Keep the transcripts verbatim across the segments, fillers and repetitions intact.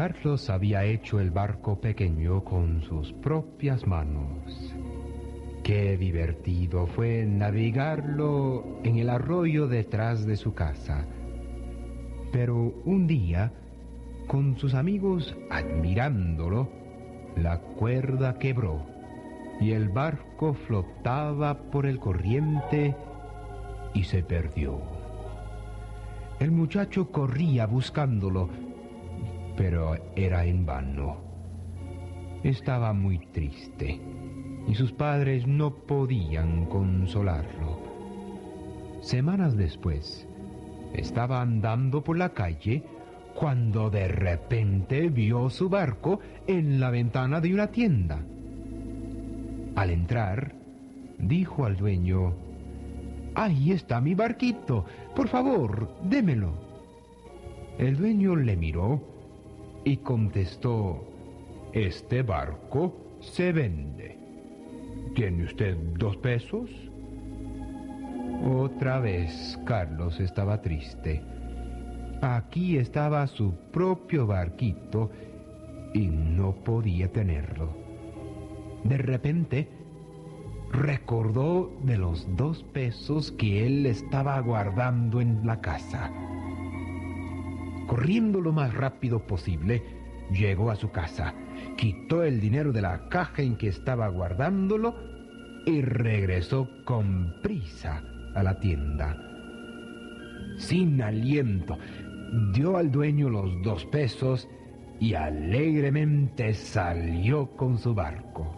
Carlos había hecho el barco pequeño con sus propias manos. Qué divertido fue navegarlo en el arroyo detrás de su casa. Pero un día, con sus amigos admirándolo, la cuerda quebró y el barco flotaba por el corriente y se perdió. El muchacho corría buscándolo, pero era en vano. Estaba muy triste y sus padres no podían consolarlo. Semanas después, estaba andando por la calle cuando de repente vio su barco en la ventana de una tienda. Al entrar, dijo al dueño: «Ahí está mi barquito, por favor, démelo». El dueño le miró y contestó: «Este barco se vende. ¿Tiene usted dos pesos?» Otra vez Carlos estaba triste. Aquí estaba su propio barquito y no podía tenerlo. De repente recordó de los dos pesos que él estaba guardando en la casa. Corriendo lo más rápido posible, llegó a su casa, quitó el dinero de la caja en que estaba guardándolo y regresó con prisa a la tienda. Sin aliento, dio al dueño los dos pesos y alegremente salió con su barco.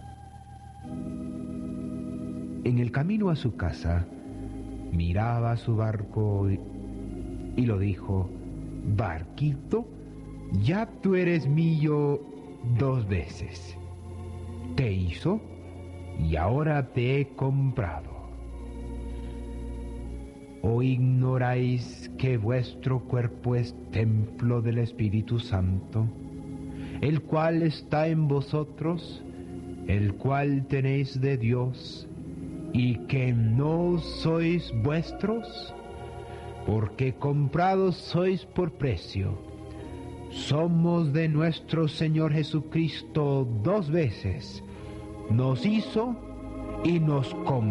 En el camino a su casa, miraba su barco y, y lo dijo: «Barquito, ya tú eres mío dos veces. Te hizo y ahora te he comprado. ¿O ignoráis que vuestro cuerpo es templo del Espíritu Santo, el cual está en vosotros, el cual tenéis de Dios, y que no sois vuestros? Porque comprados sois por precio. Somos de nuestro Señor Jesucristo dos veces. Nos hizo y nos compró